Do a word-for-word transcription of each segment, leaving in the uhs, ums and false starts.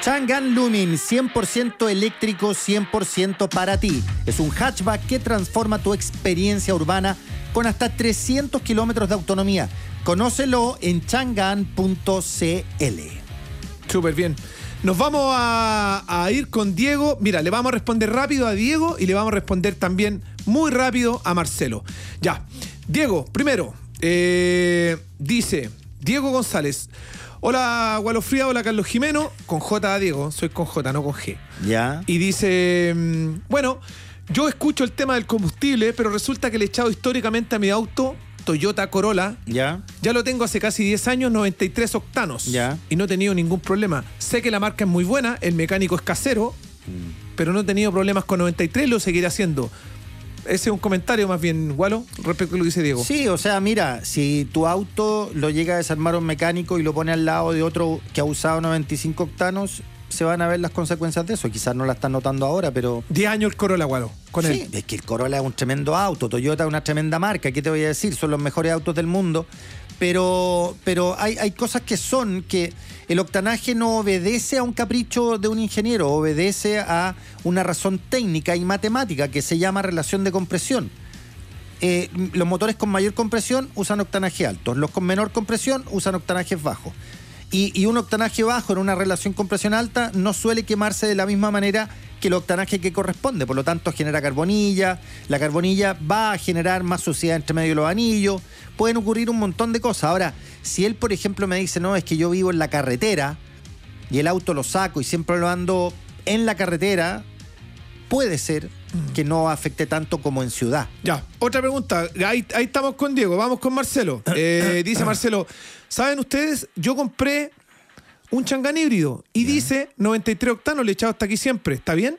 Chang'an Lumin, cien por ciento eléctrico, cien por ciento para ti. Es un hatchback que transforma tu experiencia urbana con hasta trescientos kilómetros de autonomía. Conócelo en chang'an punto c l. Súper bien. Nos vamos a, a ir con Diego. Mira, le vamos a responder rápido a Diego y le vamos a responder también muy rápido a Marcelo. Ya. Diego, primero, eh, dice Diego González. Hola, Gualo Fría, hola, Carlos Jimeno. Con J a Diego, soy con J, no con G. Ya. Y dice, bueno, yo escucho el tema del combustible, pero resulta que le he echado históricamente a mi auto Toyota Corolla. Ya. Ya lo tengo hace casi diez años, noventa y tres octanos. Ya. Y no he tenido ningún problema. Sé que la marca es muy buena, el mecánico es casero, mm. pero no he tenido problemas con noventa y tres, lo seguiré haciendo. Ese es un comentario más bien, Gualo, respecto a lo que dice Diego. Sí, o sea, mira, si tu auto lo llega a desarmar un mecánico y lo pone al lado de otro que ha usado noventa y cinco octanos, se van a ver las consecuencias de eso. Quizás no la están notando ahora, pero... diez años el Corolla, Gualo, con sí, él. Es que el Corolla es un tremendo auto, Toyota es una tremenda marca, ¿qué te voy a decir? Son los mejores autos del mundo, pero, pero hay, hay cosas que son que el octanaje no obedece a un capricho de un ingeniero, obedece a una razón técnica y matemática que se llama relación de compresión. Eh, los motores con mayor compresión usan octanaje alto, los con menor compresión usan octanajes bajos. Y, y un octanaje bajo en una relación compresión alta no suele quemarse de la misma manera que el octanaje que corresponde, por lo tanto genera carbonilla, la carbonilla va a generar más suciedad entre medio de los anillos, pueden ocurrir un montón de cosas. Ahora, si él por ejemplo me dice, no, es que yo vivo en la carretera y el auto lo saco y siempre lo ando en la carretera, puede ser que no afecte tanto como en ciudad. Ya, otra pregunta. Ahí, ahí estamos con Diego. Vamos con Marcelo. Eh, dice Marcelo, ¿saben ustedes? Yo compré un Chang'an híbrido y yeah. dice noventa y tres octanos, le he echado hasta aquí siempre. ¿Está bien?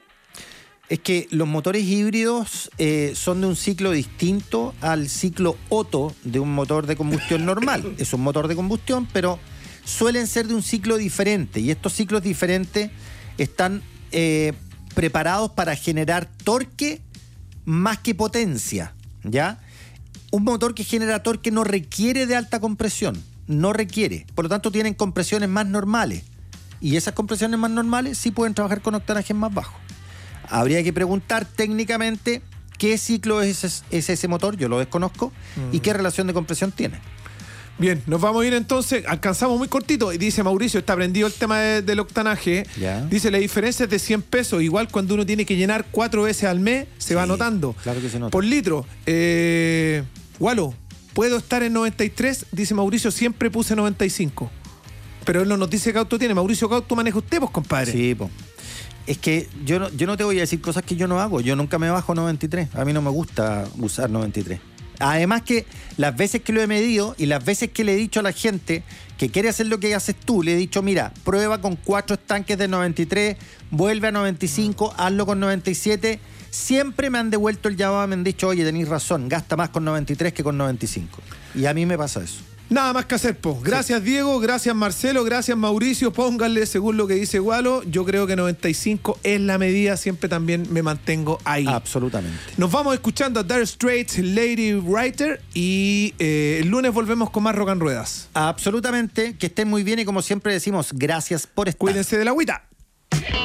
Es que los motores híbridos eh, son de un ciclo distinto al ciclo Otto de un motor de combustión normal. Es un motor de combustión, pero suelen ser de un ciclo diferente. Y estos ciclos diferentes están... Eh, preparados para generar torque más que potencia, ¿ya? Un motor que genera torque no requiere de alta compresión, no requiere. Por lo tanto, tienen compresiones más normales. Y esas compresiones más normales sí pueden trabajar con octanajes más bajos. Habría que preguntar técnicamente qué ciclo es ese, es ese motor, yo lo desconozco, mm. y qué relación de compresión tiene. Bien, nos vamos a ir entonces, alcanzamos muy cortito, y dice Mauricio, está aprendido el tema de, del octanaje, ya. Dice la diferencia es de cien pesos, igual cuando uno tiene que llenar cuatro veces al mes, se sí, va notando. Claro que se nota. Por litro, eh, Gualo, ¿puedo estar en noventa y tres? Dice Mauricio, siempre puse noventa y cinco. Pero él no nos dice qué auto tiene. Mauricio, ¿qué auto maneja usted, pues, compadre? Sí, pues. Es que yo no, yo no te voy a decir cosas que yo no hago, yo nunca me bajo noventa y tres, a mí no me gusta usar noventa y tres. Además que las veces que lo he medido y las veces que le he dicho a la gente que quiere hacer lo que haces tú, le he dicho, mira, prueba con cuatro estanques de noventa y tres, vuelve a noventa y cinco, hazlo con noventa y siete. Siempre me han devuelto el llamado, me han dicho, oye, tenés razón, gasta más con noventa y tres que con noventa y cinco. Y a mí me pasa eso. Nada más que hacer, po. Gracias, sí. Diego, gracias, Marcelo, gracias, Mauricio. Pónganle según lo que dice Gualo. Yo creo que noventa y cinco es la medida. Siempre también me mantengo ahí. Absolutamente. Nos vamos escuchando a Dire Straits, Lady Writer. Y eh, el lunes volvemos con más Rock and Ruedas. Absolutamente. Que estén muy bien y como siempre decimos, gracias por estar. Cuídense de la agüita.